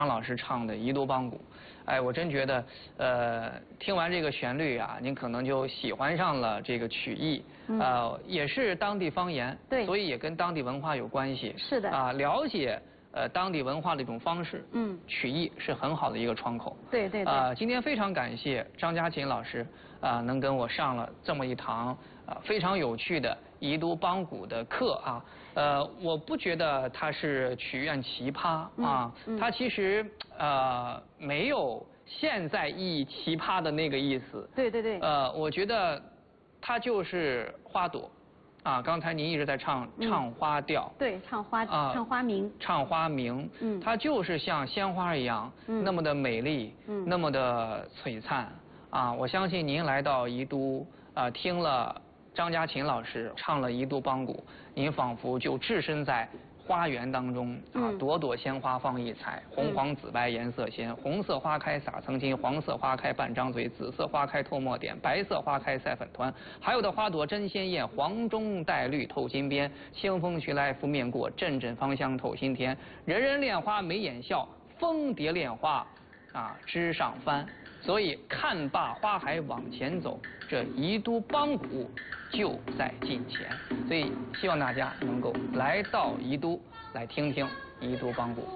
张老师唱的《宜都邦鼓》，哎，我真觉得，听完这个旋律啊，您可能就喜欢上了这个曲艺，也是当地方言， 对， 所以也跟当地文化有关系。 是的， 啊，了解当地文化的一种方式，曲艺是很好的一个窗口。 对对对。 今天非常感谢张家琴老师能跟我上了这么一堂非常有趣的宜都邦鼓的课啊。我不觉得它是曲苑奇葩啊，它其实没有现在意义奇葩的那个意思。 对对对。 我觉得它就是花朵。啊，刚才您一直在唱花调， 对，唱花名， 唱花名，它就是像鲜花一样，那么的美丽，那么的璀璨啊！我相信您来到宜都听了张家琴老师唱了宜都邦鼓，您仿佛就置身在花园当中啊，朵朵鲜花放异彩，红黄紫白颜色鲜，红色花开撒曾经，黄色花开半张嘴，紫色花开透墨点，白色花开赛粉团，还有的花朵真鲜艳，黄中带绿透金边，清风徐来拂面过，阵阵芳香透心田，人人恋花眉眼笑，蜂蝶恋花啊枝上翻。所以看罢花海往前走，这宜都邦鼓就在近前。所以希望大家能够来到宜都，来听听宜都邦鼓。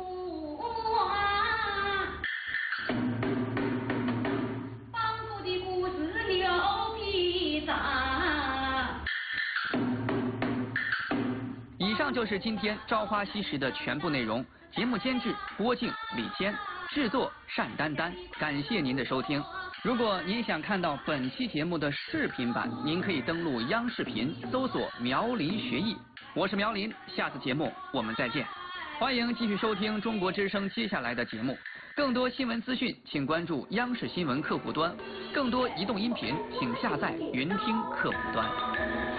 邦鼓的故事牛皮杂。 以上就是今天《朝花夕拾》的全部内容。节目监制郭靖、李谦。制作单丹丹，感谢您的收听。如果您想看到本期节目的视频版，您可以登录央视频搜索苗林学艺。我是苗林，下次节目我们再见。欢迎继续收听中国之声接下来的节目。更多新闻资讯，请关注央视新闻客户端；更多移动音频，请下载云听客户端。